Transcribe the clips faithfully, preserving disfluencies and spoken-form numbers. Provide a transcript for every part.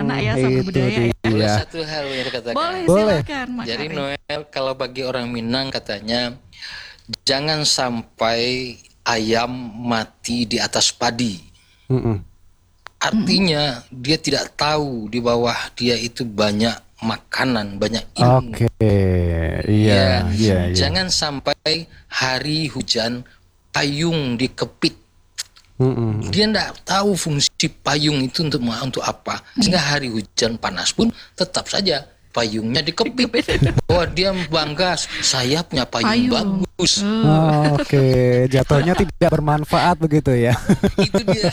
kena ya sama itu budaya ya. dia. Boleh satu hal yang katakan. Boleh, Boleh. silakan Mak Jadi Karin. Noel kalau bagi orang Minang katanya jangan sampai ayam mati di atas padi. Mm-mm. Artinya dia tidak tahu di bawah dia itu banyak makanan, banyak ilmu. Oke, iya, iya, iya. Jangan sampai hari hujan payung dikepit. Mm-mm. Dia tidak tahu fungsi payung itu untuk untuk apa. Sehingga hari hujan panas pun tetap saja payungnya dikepit. Bahwa dia bangga, saya punya payung, Payung. bagus. Oh. Oke, jatuhnya tidak bermanfaat begitu ya. Itu dia.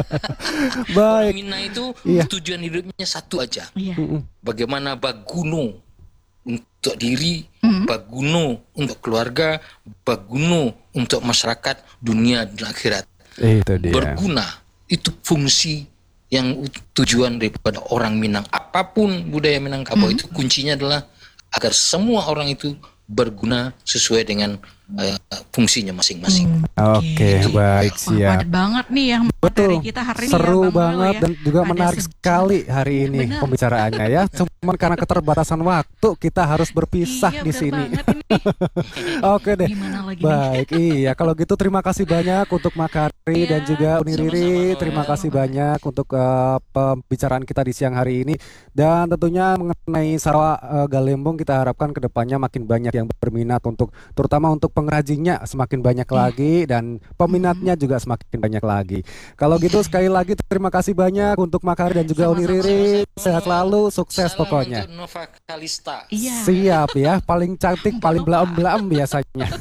Baik. Minang itu Iya. tujuan hidupnya satu aja. Iya. Mm-mm. Bagaimana baguno untuk diri, Mm. baguno untuk keluarga, baguno untuk masyarakat, dunia dan akhirat. Itu dia. Berguna, itu fungsi yang ut- tujuan daripada orang Minang. Apapun budaya Minangkabau itu kuncinya adalah agar semua orang itu berguna sesuai dengan eh, fungsinya masing-masing. Oke, Oke. baik, Wah, siap. padat banget nih yang Betul, materi kita hari ini seru ya, Bang banget Noel ya. dan juga Ada menarik sejarah. sekali hari ini Benar. pembicaraannya ya. Cuman karena keterbatasan waktu kita harus berpisah Iya, di benar sini. banget ini. Oke deh. Gimana lagi nih? Baik, iya. Kalau gitu terima kasih banyak untuk Makari Iya, dan juga Uni sama-sama, Riri. Noel. Terima kasih banyak untuk eh, pembicaraan kita di siang hari ini. Dan tentunya mengenai Sarawak eh, Galembong kita harapkan kedepannya makin banyak yang berminat untuk, terutama untuk pengrajinnya semakin banyak Iya. lagi dan peminatnya juga semakin banyak lagi. Kalau gitu sekali lagi terima kasih banyak untuk Makari dan juga Uni Sama-sama. Riri. Sehat selalu, sukses Salam pokoknya. untuk Nova Kalista. Iya. Siap ya, paling cantik, paling belaem-belaem biasanya.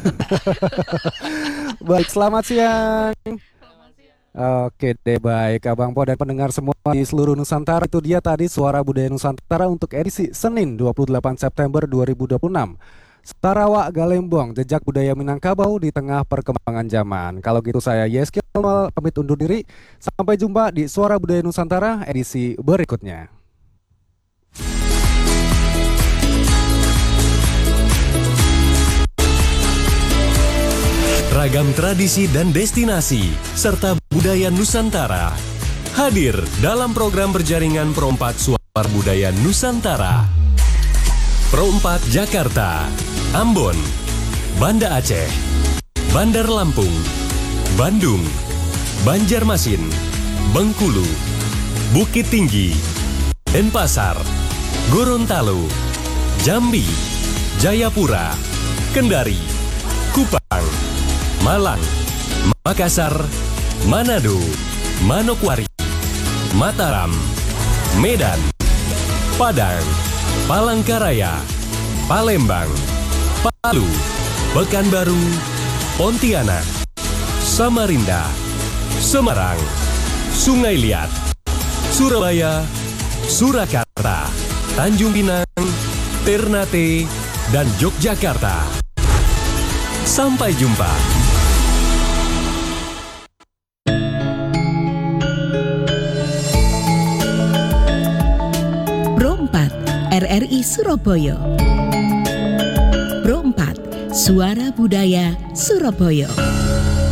Baik, selamat siang. Oke deh, baik Abang Po dan pendengar semua di seluruh Nusantara. Itu dia tadi Suara Budaya Nusantara untuk edisi Senin dua puluh delapan September dua ribu dua puluh enam. Sarawak Galembong, jejak budaya Minangkabau di tengah perkembangan zaman. Kalau gitu saya Yeski Almal pamit undur diri. Sampai jumpa di Suara Budaya Nusantara edisi berikutnya. Ragam tradisi dan destinasi serta budaya Nusantara hadir dalam program berjaringan Pro empat Suara Budaya Nusantara. Pro empat Jakarta, Ambon, Banda Aceh, Bandar Lampung, Bandung, Banjarmasin, Bengkulu, Bukit Tinggi, Denpasar, Gorontalo, Jambi, Jayapura, Kendari, Kupang, Malang, Makassar, Manado, Manokwari, Mataram, Medan, Padang, Palangkaraya, Palembang, Palu, Pekanbaru, Pontianak, Samarinda, Semarang, Sungai Liat, Surabaya, Surakarta, Tanjung Pinang, Ternate, dan Yogyakarta. Sampai jumpa. Pro empat R R I Surabaya. Pro empat Suara Budaya Surabaya.